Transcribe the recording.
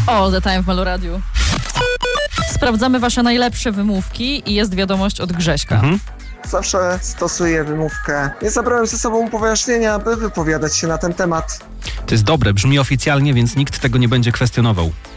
All the time w Meloradiu. Sprawdzamy wasze najlepsze wymówki i jest wiadomość od Grześka. Zawsze stosuję wymówkę. Nie zabrałem ze sobą upoważnienia, aby wypowiadać się na ten temat. To jest dobre, brzmi oficjalnie, więc nikt tego nie będzie kwestionował.